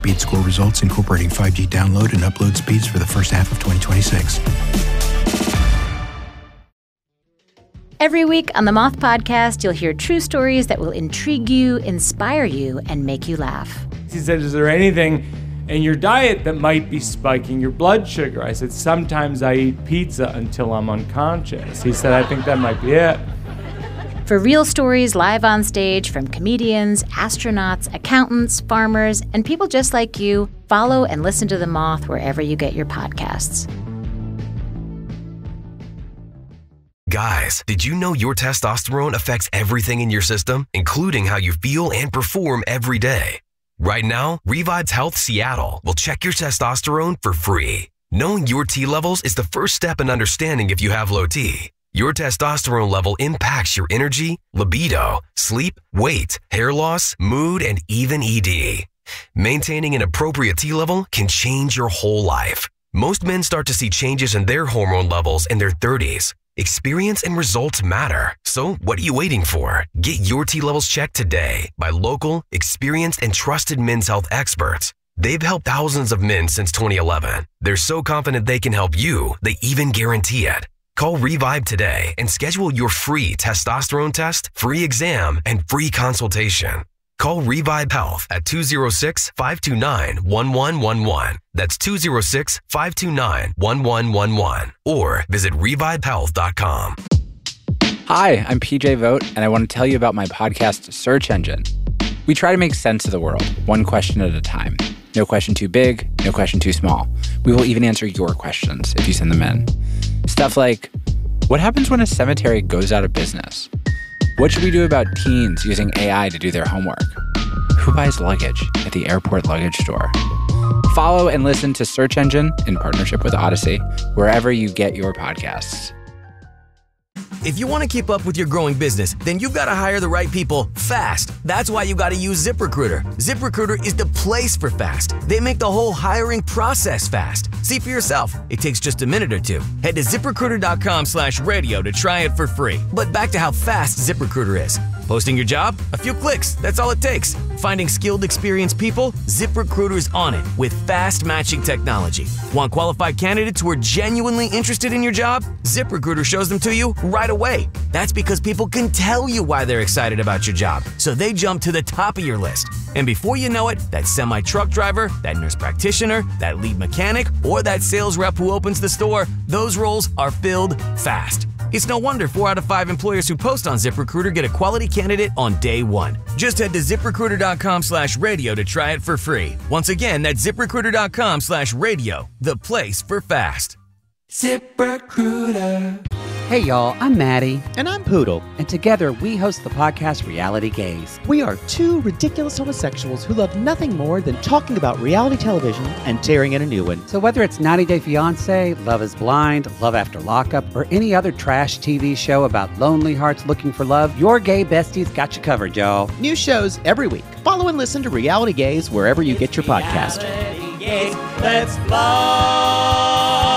BeatScore results incorporating 5G download and upload speeds for the first half of 2026. Every week on the Moth Podcast, you'll hear true stories that will intrigue you, inspire you, and make you laugh. He said, is there anything in your diet that might be spiking your blood sugar? I said, sometimes I eat pizza until I'm unconscious. He said, I think that might be it. For real stories live on stage from comedians, astronauts, accountants, farmers, and people just like you, follow and listen to The Moth wherever you get your podcasts. Guys, did you know your testosterone affects everything in your system, including how you feel and perform every day? Right now, Revive's Health Seattle will check your testosterone for free. Knowing your T levels is the first step in understanding if you have low T. Your testosterone level impacts your energy, libido, sleep, weight, hair loss, mood, and even ED. Maintaining an appropriate T level can change your whole life. Most men start to see changes in their hormone levels in their 30s. Experience and results matter. So what are you waiting for? Get your T levels checked today by local, experienced, and trusted men's health experts. They've helped thousands of men since 2011. They're so confident they can help you, they even guarantee it. Call Revive today and schedule your free testosterone test, free exam, and free consultation. Call Revive Health at 206-529-1111. That's 206-529-1111. Or visit revivehealth.com. Hi, I'm PJ Vogt, and I want to tell you about my podcast, Search Engine. We try to make sense of the world, one question at a time. No question too big, no question too small. We will even answer your questions if you send them in. Stuff like, what happens when a cemetery goes out of business? What should we do about teens using AI to do their homework? Who buys luggage at the airport luggage store? Follow and listen to Search Engine in partnership with Odyssey, wherever you get your podcasts. If you want to keep up with your growing business, then you've got to hire the right people fast. That's why you got to use ZipRecruiter. ZipRecruiter is the place for fast. They make the whole hiring process fast. See for yourself. It takes just a minute or two. Head to ZipRecruiter.com/radio to try it for free. But back to how fast ZipRecruiter is. Posting your job? A few clicks. That's all it takes. Finding skilled, experienced people? ZipRecruiter's on it with fast matching technology. Want qualified candidates who are genuinely interested in your job? ZipRecruiter shows them to you right away. That's because people can tell you why they're excited about your job, so they jump to the top of your list. And before you know it, that semi-truck driver, that nurse practitioner, that lead mechanic, or that sales rep who opens the store, those roles are filled fast. It's no wonder 4 out of 5 employers who post on ZipRecruiter get a quality candidate on day one. Just head to ZipRecruiter.com/radio to try it for free. Once again, that's ZipRecruiter.com/radio, the place for fast. ZipRecruiter. Hey y'all, I'm Maddie. And I'm Poodle. And together we host the podcast Reality Gaze. We are two ridiculous homosexuals who love nothing more than talking about reality television and tearing in a new one. So whether it's 90 Day Fiancé, Love is Blind, Love After Lockup, or any other trash TV show about lonely hearts looking for love, your gay besties got you covered, y'all. New shows every week. Follow and listen to Reality Gaze wherever you get your podcast. Reality Gaze, let's blow!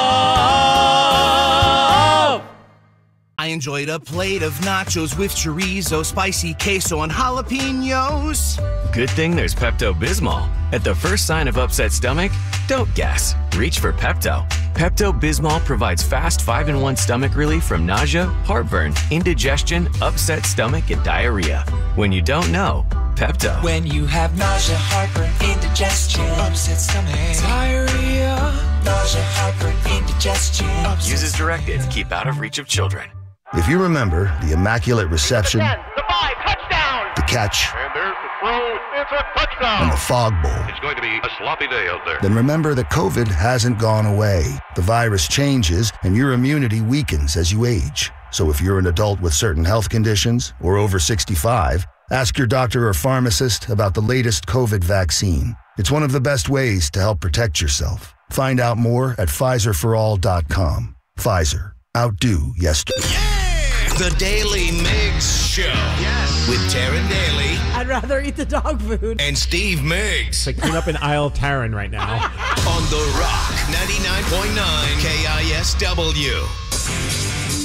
I enjoyed a plate of nachos with chorizo, spicy queso, and jalapenos. Good thing there's Pepto-Bismol. At the first sign of upset stomach, don't guess. Reach for Pepto. Pepto-Bismol provides fast 5-in-1 stomach relief from nausea, heartburn, indigestion, upset stomach, and diarrhea. When you don't know, Pepto. When you have nausea, heartburn, indigestion, upset stomach, diarrhea, nausea, heartburn, indigestion. Use as directed. Keep out of reach of children. If you remember the Immaculate Reception, the 5, touchdown! The catch, and there's the throw, it's a touchdown! And the Fog Bowl, it's going to be a sloppy day out there. Then remember that COVID hasn't gone away. The virus changes and your immunity weakens as you age. So if you're an adult with certain health conditions or over 65, ask your doctor or pharmacist about the latest COVID vaccine. It's one of the best ways to help protect yourself. Find out more at PfizerForAll.com. Pfizer. Outdo yesterday. Yeah! The Daily Mix Show. Yes. With Taryn Daly. I'd rather eat the dog food. And Steve Miggs. It's like clean up in aisle Taryn right now. On The Rock, 99.9 KISW.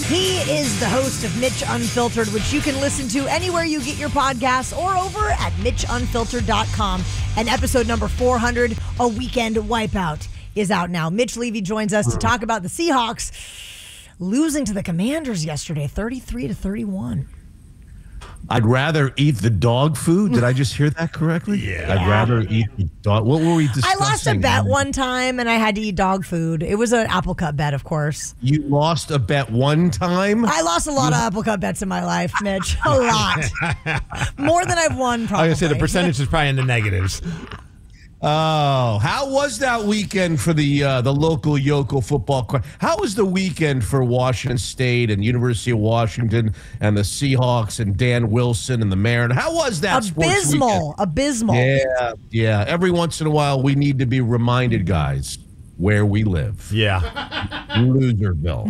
He is the host of Mitch Unfiltered, which you can listen to anywhere you get your podcasts or over at MitchUnfiltered.com. And episode number 400, A Weekend Wipeout, is out now. Mitch Levy joins us to talk about the Seahawks losing to the Commanders yesterday, 33-31. I'd rather eat the dog food. Did I just hear that correctly? Yeah. I'd rather eat the dog. What were we discussing? I lost a bet one time, and I had to eat dog food. It was an Apple Cup bet, of course. You lost a bet one time? I lost a lot of Apple Cup bets in my life, Mitch. A lot. More than I've won, probably. I was going to say the percentage is probably in the negatives. Oh, how was that weekend for the local Yokel football? How was the weekend for Washington State and University of Washington and the Seahawks and Dan Wilson and the Mariners? How was that? Abysmal. Yeah. Every once in a while, we need to be reminded, guys, where we live. Yeah. Loserville.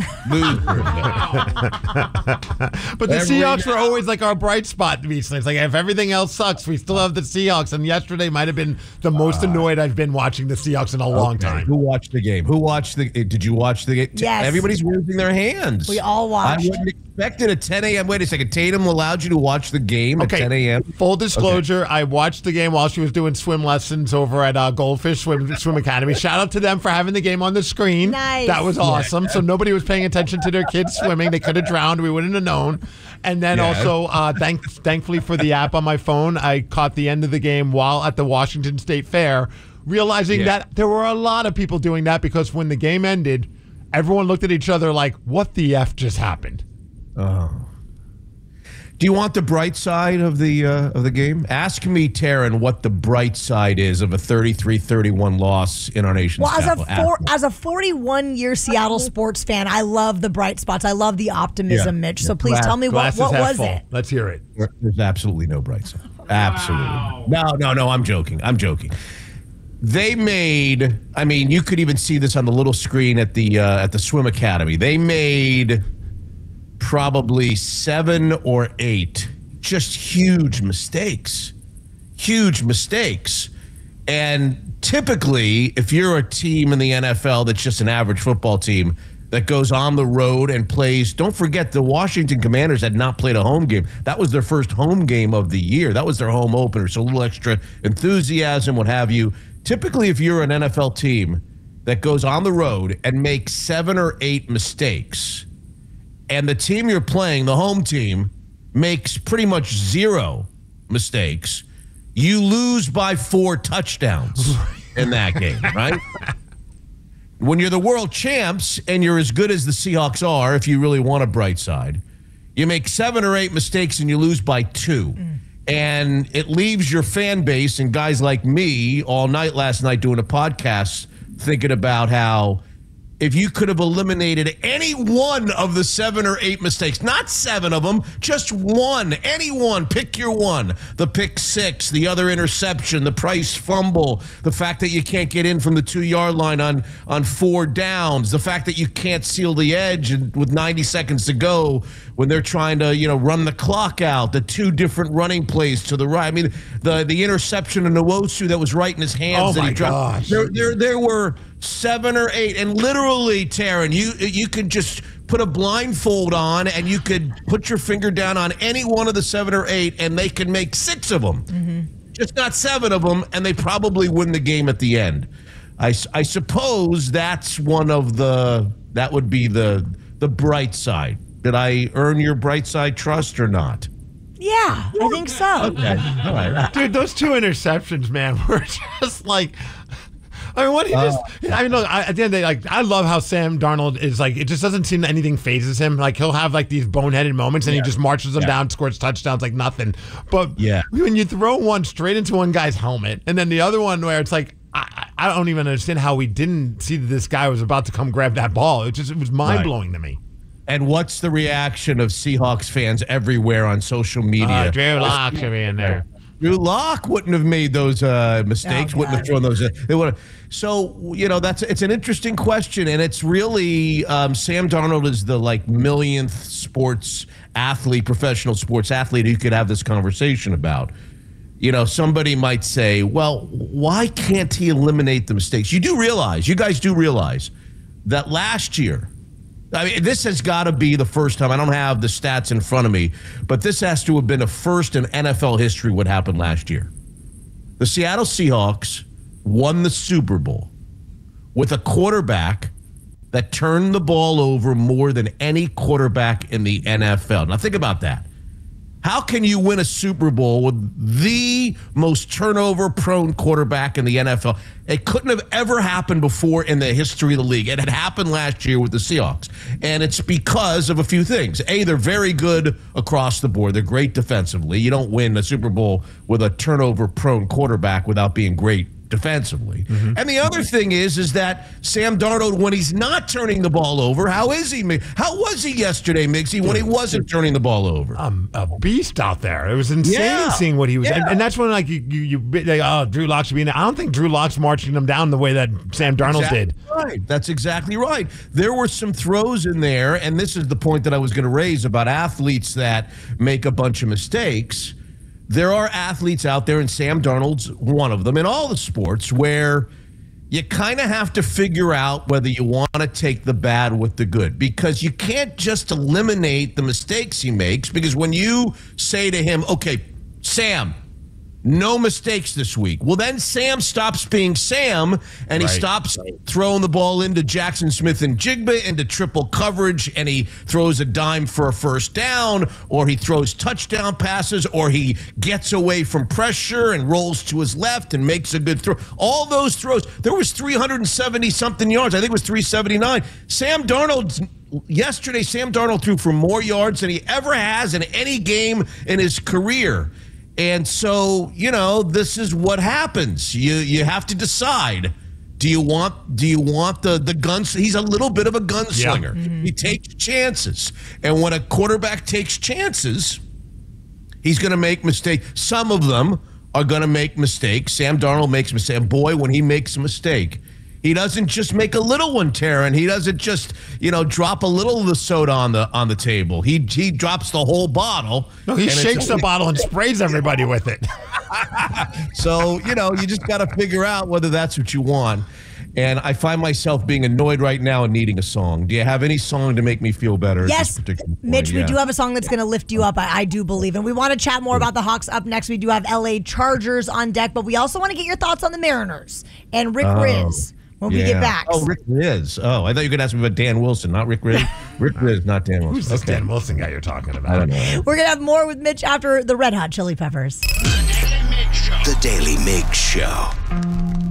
But the Seahawks were always like our bright spot recently. It's like if everything else sucks, we still have the Seahawks. And yesterday might have been the most annoyed I've been watching the Seahawks in a long time. Who watched the game? Did you watch the game? Yes. Everybody's raising their hands. We all watched. I wouldn't expect it at 10 a.m. Wait a second. Tatum allowed you to watch the game at 10 a.m.? Full disclosure, I watched the game while she was doing swim lessons over at Goldfish Swim Academy. Shout out to them for having the game on the screen. Nice. That was awesome. So nobody was paying attention to their kids swimming. They could have drowned. We wouldn't have known. And then also, thankfully for the app on my phone, I caught the end of the game while at the Washington State Fair, realizing that there were a lot of people doing that because when the game ended, everyone looked at each other like, what the F just happened? Oh. Do you want the bright side of the game? Ask me, Taryn, what the bright side is of a 33-31 loss in our nation's capital. As a 41-year Seattle sports fan, I love the bright spots. I love the optimism, Mitch. So please tell me what was it? Let's hear it. There's absolutely no bright side. Absolutely. No, I'm joking. They made, I mean, you could even see this on the little screen at the Swim Academy. They made probably 7 or 8 just huge mistakes. And typically, if you're a team in the NFL that's just an average football team that goes on the road and plays, don't forget the Washington Commanders had not played a home game. That was their first home game of the year. That was their home opener, so a little extra enthusiasm, what have you. Typically, if you're an NFL team that goes on the road and makes 7 or 8 mistakes, and the team you're playing, the home team, makes pretty much 0 mistakes, you lose by 4 touchdowns in that game, right? When you're the world champs and you're as good as the Seahawks are, if you really want a bright side, you make 7 or 8 mistakes and you lose by 2. And it leaves your fan base and guys like me all night last night doing a podcast thinking about how if you could have eliminated any one of the 7 or 8 mistakes, not 7 of them, just one, any one, pick your one. The pick 6, the other interception, the Price fumble, the fact that you can't get in from the 2-yard line on 4 downs, the fact that you can't seal the edge and with 90 seconds to go when they're trying to, run the clock out, the 2 different running plays to the right. I mean, the interception in Nwosu that was right in his hands that he dropped. There were 7 or 8, and literally, Taryn, you could just put a blindfold on and you could put your finger down on any one of the 7 or 8 and they could make 6 of them. Just not 7 of them, and they probably win the game at the end. I suppose that's that would be the bright side. Did I earn your bright side trust or not? Yeah, I think so. Okay, all right. Dude, those 2 interceptions, man, were just like... I mean, look, at the end of the day, I love how Sam Darnold is it just doesn't seem that anything phases him. He'll have these boneheaded moments and he just marches them down, scores touchdowns like nothing. But when you throw one straight into one guy's helmet and then the other one where it's I don't even understand how we didn't see that this guy was about to come grab that ball. It was mind-blowing to me. And what's the reaction of Seahawks fans everywhere on social media? Drew Lock should be in there. Drew Lock wouldn't have made those mistakes, wouldn't have thrown those. They would have. So, it's an interesting question, and it's really Sam Darnold is the millionth professional sports athlete who could have this conversation about. Somebody might say, well, why can't he eliminate the mistakes? You guys do realize that last year I mean, this has got to be the first time. I don't have the stats in front of me, but this has to have been the first in NFL history what happened last year. The Seattle Seahawks won the Super Bowl with a quarterback that turned the ball over more than any quarterback in the NFL. Now, think about that. How can you win a Super Bowl with the most turnover-prone quarterback in the NFL? It couldn't have ever happened before in the history of the league. It had happened last year with the Seahawks. And it's because of a few things. A, they're very good across the board. They're great defensively. You don't win a Super Bowl with a turnover-prone quarterback without being great defensively. And the other thing is that Sam Darnold, when he's not turning the ball over, how is he? How was he yesterday, Miggsy, when he wasn't turning the ball over? A beast out there. It was insane seeing what he was. And that's when Drew Lock should be in there. I don't think Drew Lock's marching them down the way that Sam Darnold did. Right. That's exactly right. There were some throws in there, and this is the point that I was going to raise about athletes that make a bunch of mistakes. There are athletes out there, and Sam Darnold's one of them, in all the sports, where you kind of have to figure out whether you want to take the bad with the good, because you can't just eliminate the mistakes he makes, because when you say to him, okay, Sam, no mistakes this week. Well, then Sam stops being Sam, and he stops throwing the ball into Jackson Smith and Jigba into triple coverage, and he throws a dime for a first down, or he throws touchdown passes, or he gets away from pressure and rolls to his left and makes a good throw. All those throws. There was 370-something yards. I think it was 379. Yesterday, Sam Darnold threw for more yards than he ever has in any game in his career. And so, this is what happens. You have to decide. Do you want the guns? He's a little bit of a gunslinger. Yeah. He takes chances. And when a quarterback takes chances, he's going to make mistakes. Some of them are going to make mistakes. Sam Darnold makes mistakes. And boy, when he makes a mistake, he doesn't just make a little one, Taryn. He doesn't just, drop a little of the soda on the table. He drops the whole bottle. No, he shakes the bottle and sprays everybody with it. So, you just got to figure out whether that's what you want. And I find myself being annoyed right now and needing a song. Do you have any song to make me feel better? Yes, Mitch, we do have a song that's going to lift you up, I do believe. And we want to chat more about the Hawks up next. We do have LA Chargers on deck, but we also want to get your thoughts on the Mariners and Rick Riz. When we get back. Oh, Rick Riz. Oh, I thought you were going to ask me about Dan Wilson, not Rick Riz. Rick Riz, not Dan Wilson. Who's this Dan Wilson guy you're talking about? I don't know. We're going to have more with Mitch after the Red Hot Chili Peppers. The Daily Mig Show.